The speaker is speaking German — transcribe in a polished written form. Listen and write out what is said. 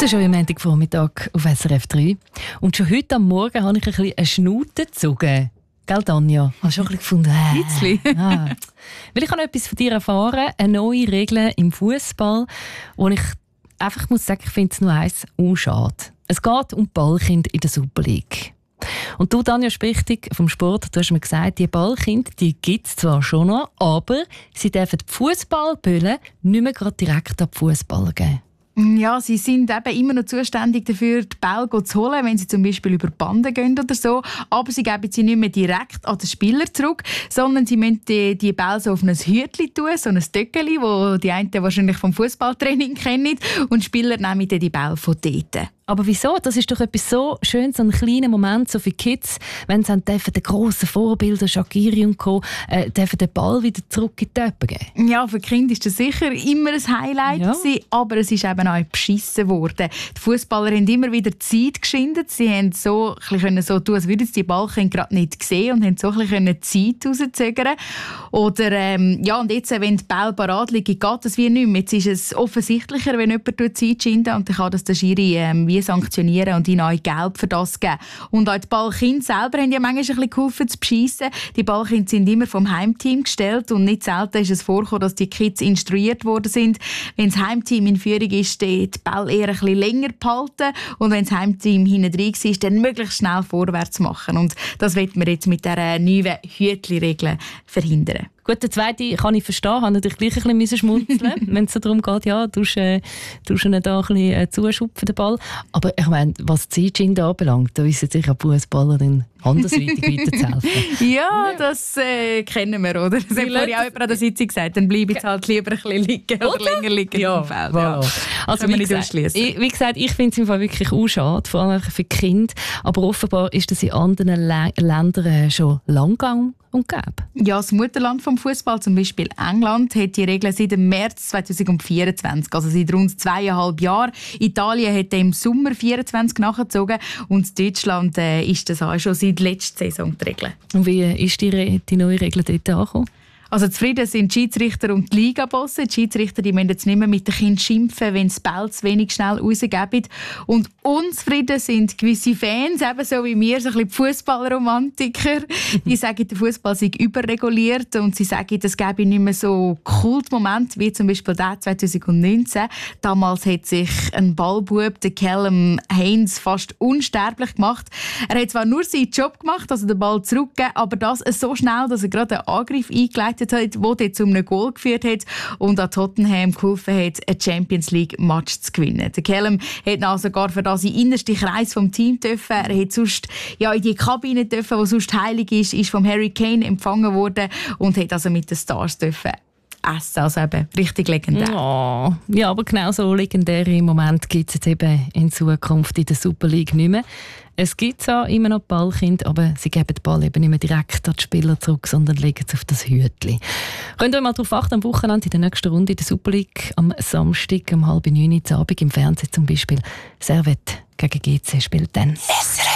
Das ist am Montagvormittag auf SRF 3. Und schon heute am Morgen habe ich ein bisschen eine Schnute gezogen. Gell, Tanja? Hast du schon ein bisschen gefunden? Weil ich habe etwas von dir erfahren, eine neue Regel im Fußball, wo ich einfach muss sagen, ich finde es nur eins schade. Es geht um Ballkinder in der Super League. Und du, Tanja, sprichst vom Sport. Du hast mir gesagt, die Ballkinder, die gibt es zwar schon noch, aber sie dürfen die Fußballbälle nicht mehr gerade direkt an die Fußballer geben. Ja, sie sind eben immer noch zuständig dafür, die Bälle zu holen, wenn sie zum Beispiel über Banden gehen oder so. Aber sie geben sie nicht mehr direkt an den Spieler zurück, sondern sie müssen die Bälle so auf ein Hütchen tun, so ein Stöckeli, das die einen wahrscheinlich vom Fußballtraining kennen. Und die Spieler nehmen dann die Bälle von dort. Aber wieso? Das ist doch etwas so Schönes, so ein kleiner Moment, so für Kids, wenn sie den grossen Vorbilder, Shaqiri und Co., dürfen den Ball wieder zurück in die Töpfe geben. Ja, für Kinder ist das sicher immer ein Highlight gewesen, aber es ist eben auch beschissen worden. Die Fußballer haben immer wieder Zeit geschindet. Sie haben so tun, als würden sie die Ball gerade nicht sehen und haben so ein bisschen Zeit rauszögern. Oder, und jetzt, wenn die Ball parat liegen, geht das wie nicht mehr. Jetzt ist es offensichtlicher, wenn jemand Zeit schindet und dann kann das der Schiri wie sanktionieren und ihnen auch Gelb für das geben. Und auch die Ballkinder selber haben ja manchmal ein bisschen geholfen zu beschissen. Die Ballkinder sind immer vom Heimteam gestellt und nicht selten ist es vorgekommen, dass die Kids instruiert worden sind. Wenn das Heimteam in Führung ist, die Ball eher ein bisschen länger behalten und wenn das Heimteam hinten drin ist, dann möglichst schnell vorwärts machen. Und das wollen wir jetzt mit dieser neuen Hütli-Regel verhindern. Gut, der zweite kann ich verstehen, habe natürlich gleich ein bisschen schmunzeln, wenn es so darum geht, ja, du ihn da ein bisschen zuschupfen, den Ball. Aber ich meine, was Zeitschinde anbelangt, da wissen sich ja Fußballer dann andersweitig weiterzuhelfen. Ja, das kennen wir, oder? Das hat vorhin auch jemand an der Sitzung gesagt, dann bleibe ich halt lieber ein bisschen liegen oder länger liegen im Feld. Ja. Also wie gesagt, ich finde es im Fall wirklich auch schade, vor allem für die Kinder. Aber offenbar ist das in anderen Ländern schon lang gang und gäbe. Ja, das Mutterland vom Fußball, zum Beispiel England, hat die Regeln seit dem März 2024, also seit rund 2,5 Jahren. Italien hat im Sommer 2024 nachgezogen und in Deutschland ist das auch schon seit letzter Saison die Regel. Und wie ist die neue Regel dort angekommen? Also zufrieden sind die Schiedsrichter und die Ligabosse. Die Schiedsrichter die müssen jetzt nicht mehr mit den Kindern schimpfen, wenn das Ball zu wenig schnell rausgeben. Und unzufrieden sind gewisse Fans, ebenso wie wir, so ein bisschen Fußballromantiker. Die sagen, der Fußball sei überreguliert und sie sagen, es gäbe nicht mehr so Kultmomente wie zum Beispiel der 2019. Damals hat sich ein Ballbub, der Callum Haynes, fast unsterblich gemacht. Er hat zwar nur seinen Job gemacht, also den Ball zurückgegeben, aber das so schnell, dass er gerade einen Angriff eingeleitet hat, der zu einem Goal geführt hat und an Tottenham geholfen hat, ein Champions League Match zu gewinnen. Der Callum hat dann sogar für das in den innersten Kreis vom Team dürfen. Er hat sonst in die Kabine dürfen, die sonst heilig ist vom Harry Kane empfangen worden und hat also mit den Stars dürfen essen. Also eben richtig legendär. Oh, ja, aber genau so legendäre Momente gibt es jetzt eben in Zukunft in der Super League nicht mehr. Es gibt zwar immer noch Ballkinder, aber sie geben den Ball eben nicht mehr direkt an die Spieler zurück, sondern legen es auf das Hütli. Könnt ihr mal darauf achten, am Wochenende in der nächsten Runde in der Super League am Samstag um 8:30 Uhr am Abend im Fernsehen zum Beispiel. Servette gegen GC spielt dann.